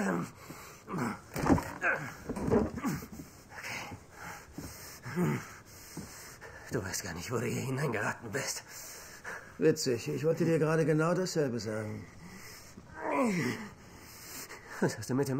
Du weißt gar nicht, wo du hier hineingeraten bist. Witzig, ich wollte dir gerade genau dasselbe sagen. Was hast du mit dem